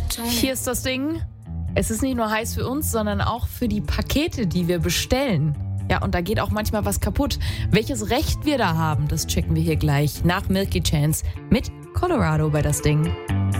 Hier ist das Ding. Es ist nicht nur heiß für uns, sondern auch für die Pakete, die wir bestellen. Ja, und da geht auch manchmal was kaputt. Welches Recht wir da haben, das checken wir hier gleich nach Milky Chance mit Colorado bei das Ding.